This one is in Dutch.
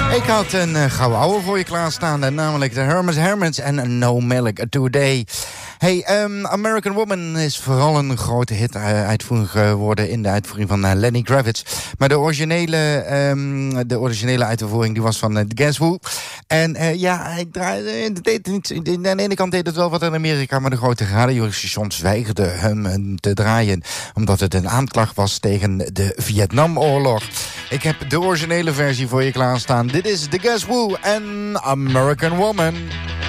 Ik had een gouden ouwe voor je klaarstaan, namelijk de Hermits en No Milk Today. Hey, American Woman is vooral een grote hit uitvoering geworden in de uitvoering van Lenny Kravitz. Maar de originele uitvoering die was van Guess Who. En hij deed niet. Aan de ene kant deed het wel wat in Amerika, maar de grote radiostations weigerden hem te draaien, omdat het een aanklacht was tegen de Vietnamoorlog. Ik heb de originele versie voor je klaarstaan. Dit is The Guess Who en American Woman.